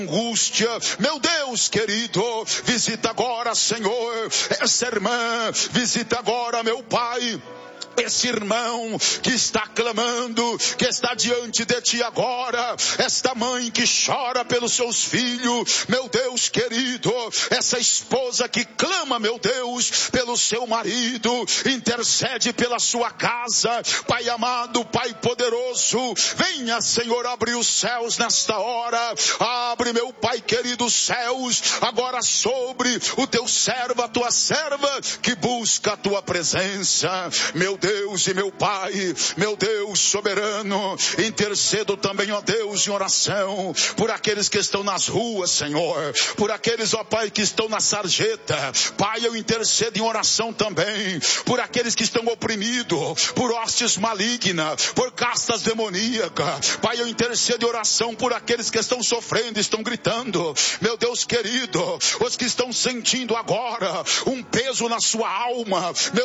angústia, meu Deus querido, visita agora, Senhor, essa irmã, visita agora, meu Pai, esse irmão que está clamando, que está diante de ti agora, esta mãe que chora pelos seus filhos, meu Deus querido, essa esposa que clama, meu Deus, pelo seu marido, intercede pela sua casa, Pai amado, Pai poderoso, venha, Senhor, abrir os céus nesta hora, abre, meu Pai querido, os céus, agora sobre o teu servo, a tua serva, que busca a tua presença, meu Deus e meu Pai, meu Deus soberano, intercedo também, ó Deus, em oração, por aqueles que estão nas ruas, Senhor, por aqueles, ó Pai, que estão na sarjeta, Pai, eu intercedo em oração também, por aqueles que estão oprimidos, por hostes malignas, por castas demoníacas, Pai, eu intercedo em oração por aqueles que estão sofrendo, estão gritando, meu Deus querido, os que estão sentindo agora um peso na sua alma, meu